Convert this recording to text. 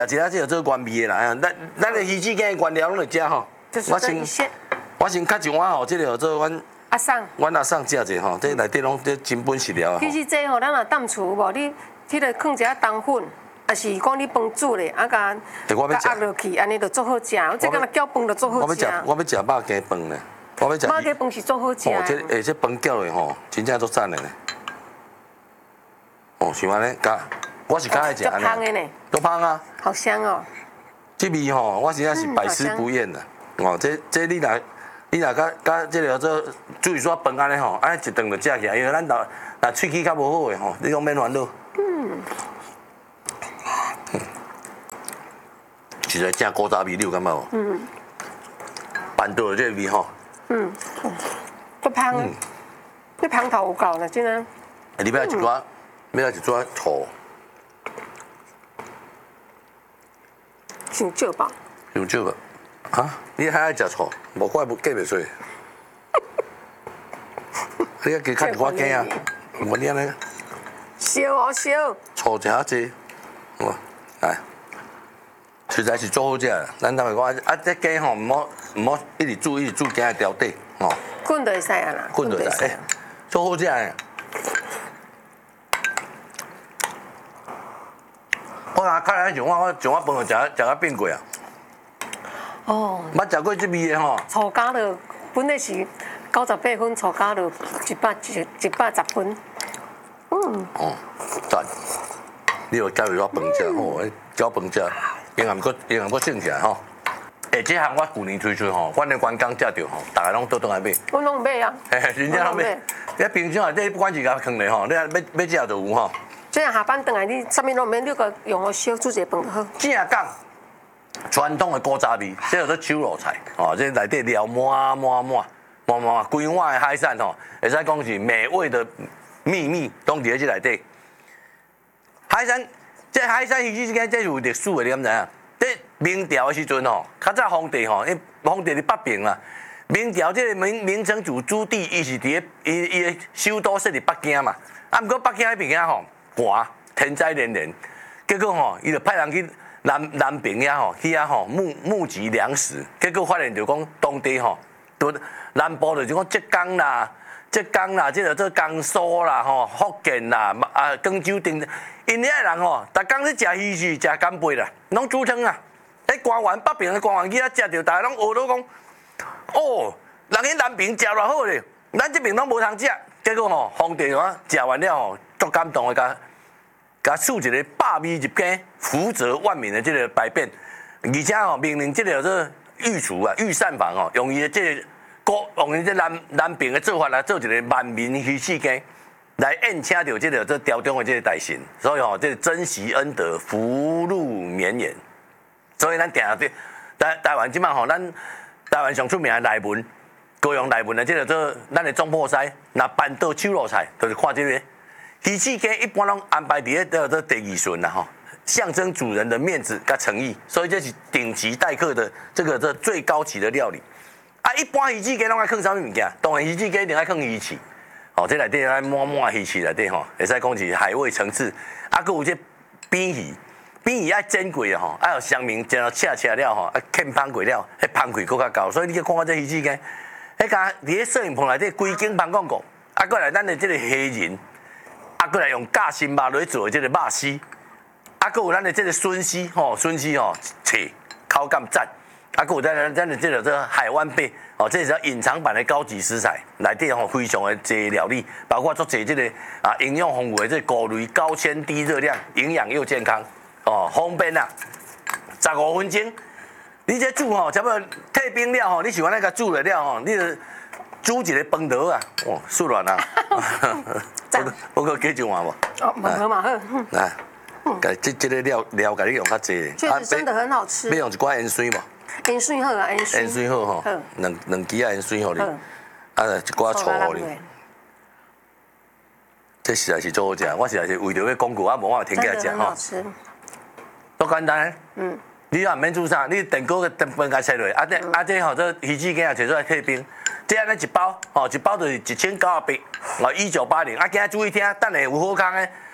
啊，其他这个做原味的啦，咱的鱼子羹原料拢会食吼。我先较一碗吼，这个做阮阿桑， 阮阿送食者吼，这内底拢这真本实料。 其实这吼，咱若淡厝无，你迄个放一下冬粉，也是讲你饭煮咧，啊甲压落去，安尼就做好食。我这敢若搅饭就做好食。 我要食肉羹饭呢，我要食。 肉羹饭是做好食。 哦，这饭搅落吼，真正足赞的呢。哦，像安尼加，我是较爱食安尼。香的呢。都香啊。 好香哦。 这味吼，我真正是百吃不厌的。哦，这你若甲这个做煮一撮饭安尼吼，安尼一顿就食起来，因为咱若喙齿较无好的吼，你讲免烦恼。实在正古早味，你有感觉无？办到这个味吼。 不香，这香头有够了，真的。 你要一撮，要一撮醋。 伤少吧？ 伤少吧？哈？你还爱食醋？无怪不计袂出。你加较一块羹啊？无你安尼。 烧哦烧。 醋食较济，来，实在是做好食啦。咱头来讲，这羹吼，唔好一直煮羹的条底，吼。 滚就会使啊啦。 滚就会使，做好食的。我若较来像我饭就食到变过啊。哦。捌食过这味的吼。 醋加了，本来是98分，醋加了110分。 哦，赞！你有加入我饭食吼，搅饭食，营养搁升起来吼。这项我去年推出吼，阮的员工食着吼，大家拢倒来买。 我拢买啊。 真正拢买。你冰箱内底不管是甲放咧吼，你要食就有吼。 这样下班回来，你啥物拢免，你个用个烧煮一个饭就好。 正讲传统的古早味，这叫做手路菜哦，这内底料满，规碗的海产吼，会使讲是美味的秘密，拢伫咧这内底。海产，这海产鱼子羹这是有历史的，你敢知影？这明朝的时阵吼，较早皇帝吼，因皇帝伫北平啦。明朝这个明成祖朱棣，伊是伫伊的首都设伫北京嘛。啊，毋过北京迄边吼寒，天灾连连，结果吼，伊就派人去南平遐吼，去遐吼募集粮食，结果发现就讲当地吼，都南部就是讲浙江啦，这个做江苏啦吼，福建啦，广州等，因遐人吼，逐工咧食鱼翅、食干贝啦，拢煮汤啊。迄官员北平的官员去遐食着，大家拢学到讲，哦，人去南平食偌好咧，咱这边拢无通食。结果吼，皇帝啊食完了吼，足感动的甲赐一个百味入羹、福泽万民的这个百变，而且吼命令这个做御厨啊、御膳房哦，用伊的这个用伊这南平的做法来做一个万民鱼翅羹，来宴请到这个做朝中的这个大臣，所以吼这个珍惜恩德、福禄绵延。所以咱定对台湾即摆吼，咱台湾上出名的内文。高雄内文的这个做咱的总铺师，那办到手路菜，就是看这个鱼翅羹一般拢安排伫咧做第二顺啦吼，象征主人的面子甲诚意，所以这是顶级待客的这最高级的料理。啊，一般鱼翅羹拢爱放啥物物件？当然鱼翅羹一定爱放鱼翅，哦，这内底爱满鱼翅内底吼，会使讲是海味层次。啊，佮有这扁鱼爱煎过啊吼，爱有香明煎到赤了吼，啊欠芳过了，迄芳气更较高，所以你去看看这鱼翅羹。迄家伫咧摄影棚内底规景拍广告，啊，过来咱的这个虾仁，啊，过来用假新肉来做的这个肉丝，啊，搁有咱的这个笋丝吼，脆，口感赞，啊，搁有咱的这个海湾贝，哦，这是隐藏版的高级食材，内底吼非常的济料理，包括做济这个营养丰富的这菇类，高纤低热量，营养又健康，哦，方便啊，15分钟。你这煮吼，差不多退冰了吼，你喜欢那个煮了了吼，你就煮一个饭盒啊，哇，速软啊！我可加一碗无？ 哦，蛮好嘛好。 来，这个料给你用较济。 确实真的很好吃。 要用一寡盐水无？ 盐水好啊，盐水。 盐水好吼，两支盐水互你，啊，一寡醋互你。这实在是做好食，我实在是为着要广告，无法停起来食吼。 很好吃。 多简单。你也毋免煮啥，你电锅个电饭甲切落，这吼这鱼翅羹也摕出来退冰，这安尼一包，吼一包就是1980，1980，今仔注意听，等下有好康诶，